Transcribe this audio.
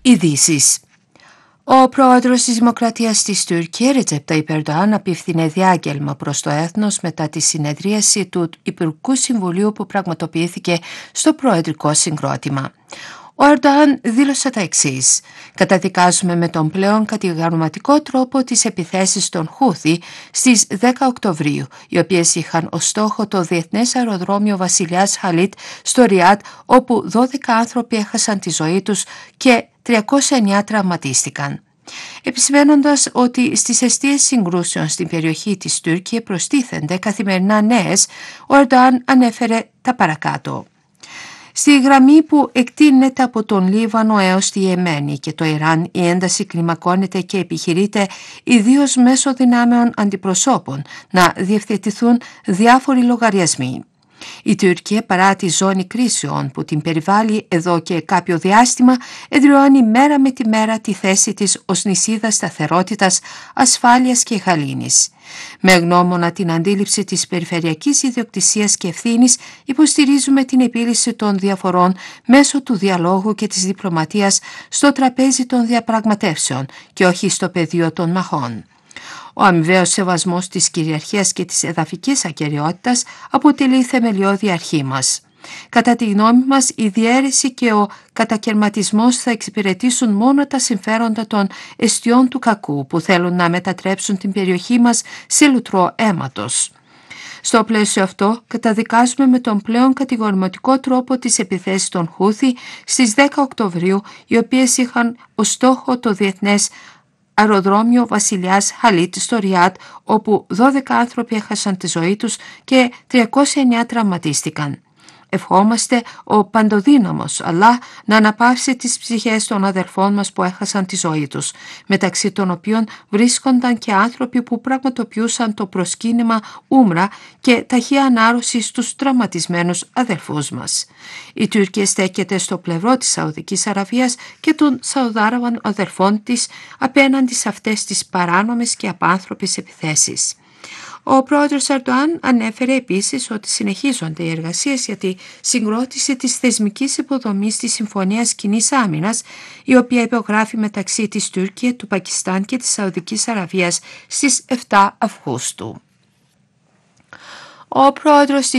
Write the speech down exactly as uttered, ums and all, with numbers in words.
Ειδήσεις. Ο πρόεδρος της Δημοκρατίας της Τουρκία, Ρετζέπ Ταϊπ Ερντοάν, απίφθινε διάγγελμα προς το έθνος μετά τη συνεδρίαση του Υπουργικού Συμβουλίου που πραγματοποιήθηκε στο προεδρικό συγκρότημα. Ο Ερντοάν δήλωσε τα εξής: «Καταδικάζουμε με τον πλέον κατηγορηματικό τρόπο τις επιθέσεις των Χούθη στις δέκα Οκτωβρίου, οι οποίες είχαν ως στόχο το διεθνές αεροδρόμιο Βασιλιάς Χαλίτ στο Ριάντ, όπου δώδεκα άνθρωποι έχασαν τη ζωή τους και τριακόσια εννέα τραυματίστηκαν». Επισημαίνοντας ότι στις αιστείες συγκρούσεων στην περιοχή της Τουρκία προστίθενται καθημερινά νέες, ο Ερντοάν ανέφερε τα παρακάτω. Στη γραμμή που εκτείνεται από τον Λίβανο έως τη Ιεμένη και το Ιράν, η ένταση κλιμακώνεται και επιχειρείται ιδίως μέσω δυνάμεων αντιπροσώπων να διευθετηθούν διάφοροι λογαριασμοί. Η Τουρκία, παρά τη ζώνη κρίσεων που την περιβάλλει εδώ και κάποιο διάστημα, εδραιώνει μέρα με τη μέρα τη θέση της ως νησίδα σταθερότητας, ασφάλειας και γαλήνης. Με γνώμονα την αντίληψη της περιφερειακής ιδιοκτησίας και ευθύνης, υποστηρίζουμε την επίλυση των διαφορών μέσω του διαλόγου και της διπλωματίας στο τραπέζι των διαπραγματεύσεων και όχι στο πεδίο των μαχών. Ο αμοιβαίος σεβασμός της κυριαρχίας και της εδαφικής ακεραιότητας αποτελεί θεμελιώδη αρχή μας. Κατά τη γνώμη μας, η διαίρεση και ο κατακαιρματισμός θα εξυπηρετήσουν μόνο τα συμφέροντα των εστιών του κακού που θέλουν να μετατρέψουν την περιοχή μας σε λουτρό αίματος. Στο πλαίσιο αυτό, καταδικάζουμε με τον πλέον κατηγορηματικό τρόπο τις επιθέσεις των Χούθη στις δέκα Οκτωβρίου, οι οποίες είχαν ως στόχο το διεθνές αεροδρόμιο Βασιλιάς Χαλίτ στο Ριάντ, όπου δώδεκα άνθρωποι έχασαν τη ζωή τους και τριακόσια εννέα τραυματίστηκαν. Ευχόμαστε ο παντοδύναμος Αλλά να αναπαύσει τις ψυχές των αδελφών μας που έχασαν τη ζωή τους, μεταξύ των οποίων βρίσκονταν και άνθρωποι που πραγματοποιούσαν το προσκύνημα Ούμρα και ταχεία ανάρρωση στους τραυματισμένους αδελφούς μας. Η Τουρκία στέκεται στο πλευρό της Σαουδικής Αραβίας και των Σαουδάραβων αδελφών της απέναντι σε αυτές τις παράνομες και απάνθρωπες επιθέσεις. Ο πρόεδρος Ερντοάν ανέφερε επίσης ότι συνεχίζονται οι εργασίες για τη συγκρότηση της θεσμικής υποδομής της Συμφωνίας Κοινής Άμυνας, η οποία υπογράφει μεταξύ της Τουρκία, του Πακιστάν και της Σαουδικής Αραβίας στις επτά Αυγούστου. Ο πρόεδρος της